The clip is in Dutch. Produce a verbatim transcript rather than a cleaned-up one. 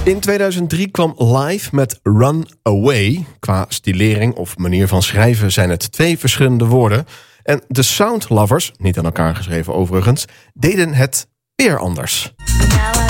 In tweeduizend drie kwam Live met Run Away. Qua stilering of manier van schrijven zijn het twee verschillende woorden. En de Sound Lovers, niet aan elkaar geschreven overigens, deden het weer anders.